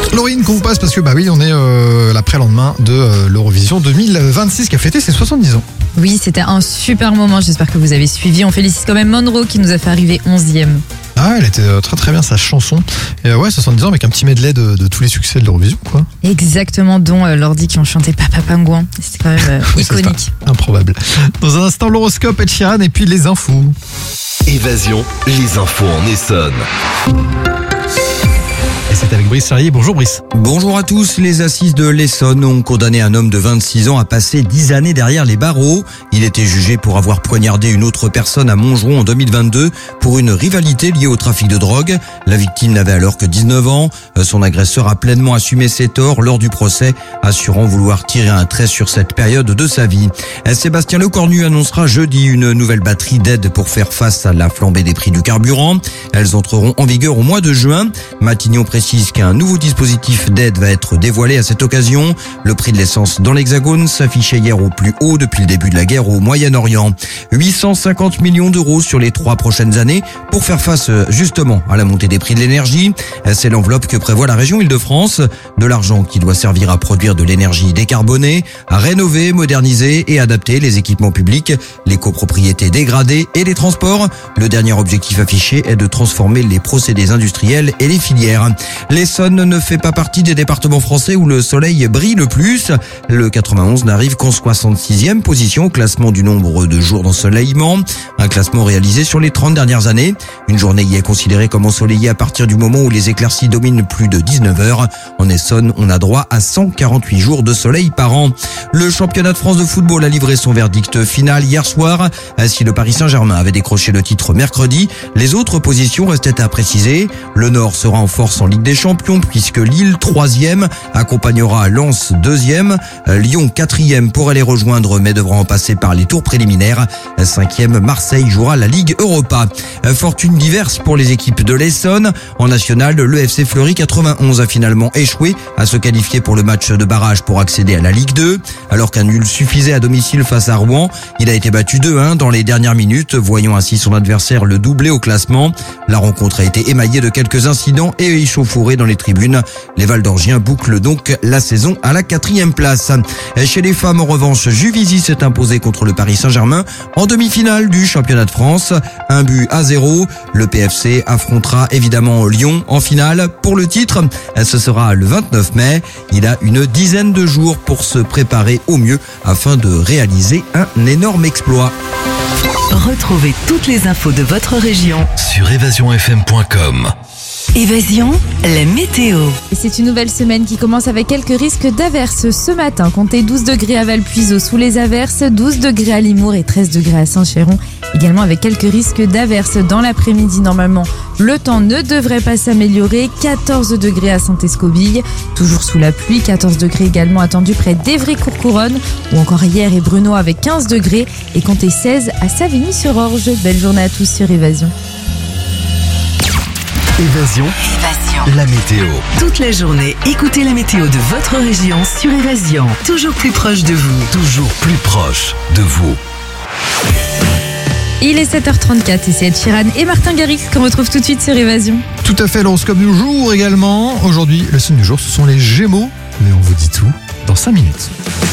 Laurine, qu'on vous passe parce que on est l'après-lendemain de l'Eurovision 2026 qui a fêté ses 70 ans. Oui, c'était un super moment, j'espère que vous avez suivi. On félicite quand même Monroe qui nous a fait arriver 11e. Ah, elle était très très bien sa chanson. Et 70 ans avec un petit medley de tous les succès de l'Eurovision, quoi. Exactement, dont Lordi qui ont chanté Papa Pingouin. C'était quand même iconique. Improbable. Dans un instant, l'horoscope, Ed Sheeran et puis les infos. Évasion, les infos en Essonne. Et c'est avec Brice Charrier. Bonjour Brice. Bonjour à tous. Les assises de l'Essonne ont condamné un homme de 26 ans à passer 10 années derrière les barreaux. Il était jugé pour avoir poignardé une autre personne à Montgeron en 2022 pour une rivalité liée au trafic de drogue. La victime n'avait alors que 19 ans. Son agresseur a pleinement assumé ses torts lors du procès, assurant vouloir tirer un trait sur cette période de sa vie. Sébastien Lecornu annoncera jeudi une nouvelle batterie d'aide pour faire face à la flambée des prix du carburant. Elles entreront en vigueur au mois de juin. Matignon précise qu'un nouveau dispositif d'aide va être dévoilé à cette occasion. Le prix de l'essence dans l'Hexagone s'affichait hier au plus haut depuis le début de la guerre au Moyen-Orient. 850 millions d'euros sur les 3 prochaines années pour faire face justement à la montée des prix de l'énergie. C'est l'enveloppe que prévoit la région Île-de-France. De l'argent qui doit servir à produire de l'énergie décarbonée, à rénover, moderniser et adapter les équipements publics, les copropriétés dégradées et les transports. Le dernier objectif affiché est de transformer les procédés industriels et les filières. L'Essonne ne fait pas partie des départements français où le soleil brille le plus. Le 91 n'arrive qu'en 66e position au classement du nombre de jours d'ensoleillement. Un classement réalisé sur les 30 dernières années. Une journée y est considérée comme ensoleillée à partir du moment où les éclaircies dominent plus de 19 heures. En Essonne, on a droit à 148 jours de soleil par an. Le championnat de France de football a livré son verdict final hier soir. Si le Paris Saint-Germain avait décroché le titre mercredi, les autres positions restaient à préciser. Le Nord sera en force en Ligue des Champions puisque Lille 3e accompagnera Lens 2e, Lyon 4e pour aller rejoindre mais devra en passer par les tours préliminaires. 5e, Marseille jouera la Ligue Europa. Fortune diverse pour les équipes de l'Essonne. En national, le FC Fleury 91 a finalement échoué à se qualifier pour le match de barrage pour accéder à la Ligue 2. Alors qu'un nul suffisait à domicile face à Rouen, il a été battu 2-1 dans les dernières minutes, voyant ainsi son adversaire le doubler au classement. La rencontre a été émaillée de quelques incidents et échauffourée dans les tribunes. Les Valdorgiens bouclent donc la saison à la 4e place. Chez les femmes, en revanche, Juvisy s'est imposé contre le Paris Saint-Germain en demi-finale du championnat de France. 1-0. Le PFC affrontera évidemment Lyon en finale pour le titre. Ce sera le 29 mai. Il a une dizaine de jours pour se préparer au mieux afin de réaliser un énorme exploit. Retrouvez toutes les infos de votre région Sur évasionfm.com. Évasion, la météo. Et c'est une nouvelle semaine qui commence avec quelques risques d'averses. Ce matin, comptez 12 degrés à Valpuiseau sous les averses, 12 degrés à Limours et 13 degrés à Saint-Chéron. Également avec quelques risques d'averses dans l'après-midi. Normalement, le temps ne devrait pas s'améliorer. 14 degrés à Saint-Escobille, toujours sous la pluie. 14 degrés également attendus près d'Évry-Courcouronnes ou encore hier et Bruno avec 15 degrés. Et comptez 16 à Savigny-sur-Orge. Belle journée à tous sur Évasion. Évasion, la météo. Toute la journée, écoutez la météo de votre région sur Évasion. Toujours plus proche de vous. Toujours plus proche de vous. Il est 7h34 et c'est Ed Sheeran et Martin Garrix qu'on retrouve tout de suite sur Évasion. Tout à fait, l'horoscope du jour également. Aujourd'hui, le signe du jour, ce sont les Gémeaux. Mais on vous dit tout dans 5 minutes.